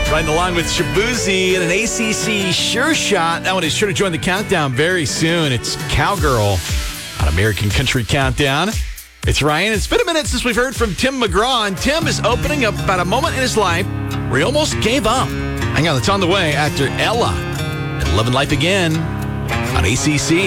Riding along with Shabuzi and an ACC Sure Shot. That one is sure to join the countdown very soon. It's Cowgirl on American Country Countdown. It's Ryan. It's been a minute since we've heard from Tim McGraw, and Tim is opening up about a moment in his life where he almost gave up. Hang on, it's on the way after Ella and Lovin' Life Again on ACC.